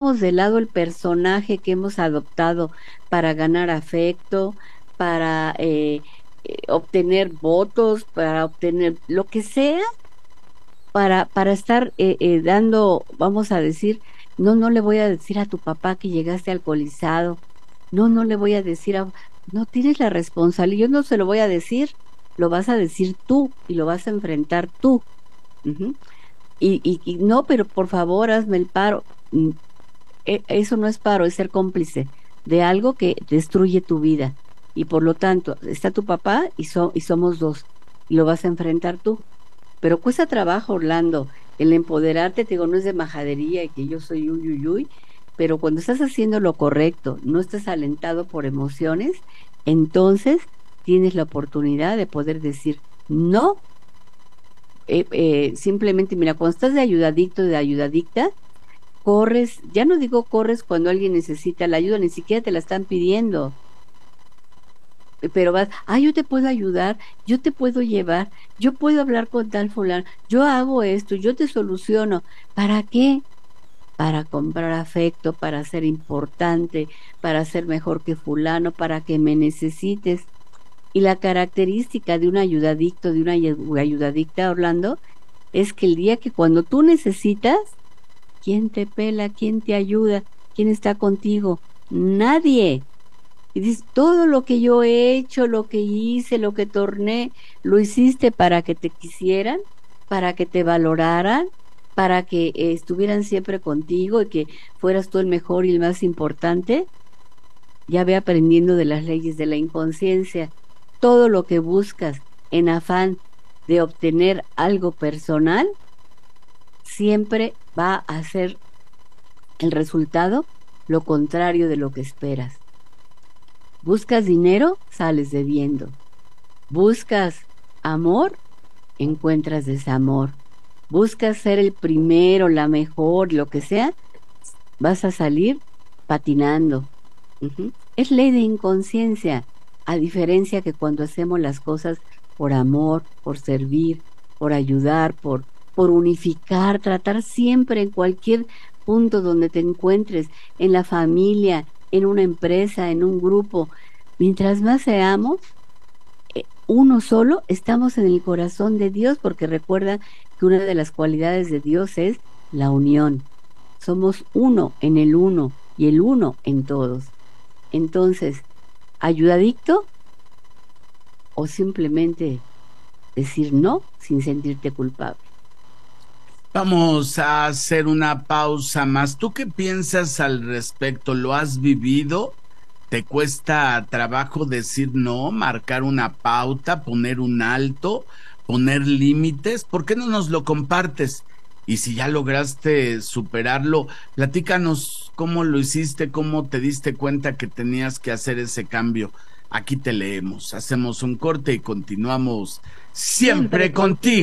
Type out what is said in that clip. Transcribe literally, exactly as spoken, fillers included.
dejamos de lado el personaje que hemos adoptado para ganar afecto, para eh, eh, obtener votos, para obtener lo que sea, para, para estar eh, eh, dando, vamos a decir, no, no le voy a decir a tu papá que llegaste alcoholizado, no, no le voy a decir a, no tienes la responsabilidad, yo no se lo voy a decir, lo vas a decir tú y lo vas a enfrentar tú. Ujú. Y, y, y no, pero por favor, hazme el paro. Mm, e- Eso no es paro, es ser cómplice de algo que destruye tu vida. Y por lo tanto, está tu papá y, so- y somos dos. Y lo vas a enfrentar tú. Pero cuesta trabajo, Orlando, el empoderarte, te digo, no es de majadería y que yo soy uy, uy, uy, pero cuando estás haciendo lo correcto, no estás alentado por emociones, entonces tienes la oportunidad de poder decir no. Eh, eh, simplemente, mira, cuando estás de ayudadicto, de ayudadicta, corres, ya no digo corres cuando alguien necesita la ayuda, ni siquiera te la están pidiendo, eh, pero vas, ah, yo te puedo ayudar, yo te puedo llevar, yo puedo hablar con tal fulano, yo hago esto, yo te soluciono. ¿Para qué? Para comprar afecto, para ser importante, para ser mejor que fulano, para que me necesites. Y la característica de un ayudadicto, de una ayu- ayudadicta, Orlando, es que el día que cuando tú necesitas, ¿quién te pela? ¿Quién te ayuda? ¿Quién está contigo? Nadie. Y dices, todo lo que yo he hecho, lo que hice, lo que torné, lo hiciste para que te quisieran, para que te valoraran, para que eh, estuvieran siempre contigo y que fueras tú el mejor y el más importante. Ya ve aprendiendo de las leyes de la inconsciencia. Todo lo que buscas en afán de obtener algo personal, siempre va a ser el resultado lo contrario de lo que esperas. Buscas dinero, sales debiendo. Buscas amor, encuentras desamor. Buscas ser el primero, la mejor, lo que sea, vas a salir patinando. Ujú. Es ley de inconsciencia, a diferencia que cuando hacemos las cosas por amor, por servir, por ayudar, por, por unificar, tratar siempre en cualquier punto donde te encuentres, en la familia, en una empresa, en un grupo. Mientras más seamos eh, uno solo, estamos en el corazón de Dios, porque recuerda que una de las cualidades de Dios es la unión. Somos uno en el uno y el uno en todos. Entonces, ayudadicto o simplemente decir no sin sentirte culpable. Vamos a hacer una pausa más. ¿Tú qué piensas al respecto? ¿Lo has vivido? ¿Te cuesta trabajo decir no, marcar una pauta, poner un alto, poner límites? ¿Por qué no nos lo compartes? Y si ya lograste superarlo, platícanos cómo lo hiciste, cómo te diste cuenta que tenías que hacer ese cambio. Aquí te leemos, hacemos un corte y continuamos Siempre siempre contigo. contigo.